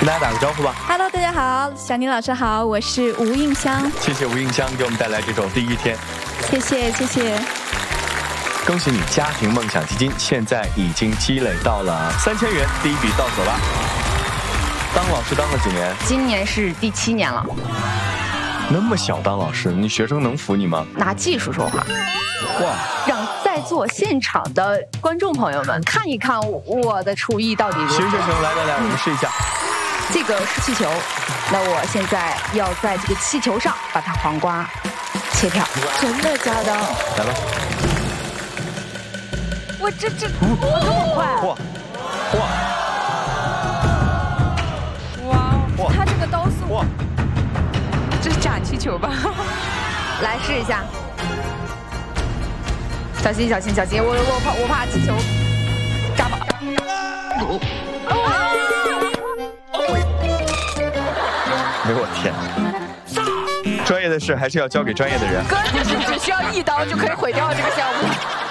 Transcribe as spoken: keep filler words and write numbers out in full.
跟大家打个招呼吧。 Hello， 大家好，小宁老师好，我是吴映香。 谢谢吴映香给我们带来这首《第一天》。 谢谢谢谢。 恭喜你，家庭梦想基金现在已经积累到了三千元，第一笔到手了。当老师当了几年？ 今年是第七年了。 那么小当老师，你学生能服你吗？ 拿技术说话。 哇！ 让在座现场的观众朋友们看一看我的厨艺到底如何。 行行行，来来来，我们试一下。 这个是气球，那我现在要在这个气球上把它黄瓜切掉。 真的假的？ 来吧。 我这这我这么快、啊？ 哇哇哇！他这个刀速哇！ 这是假气球吧？来试一下。小心小心小心！我我怕我怕气球扎爆。 哎呦我天！专业的事还是要交给专业的人。 哥，就是只需要一刀就可以毁掉这个项目。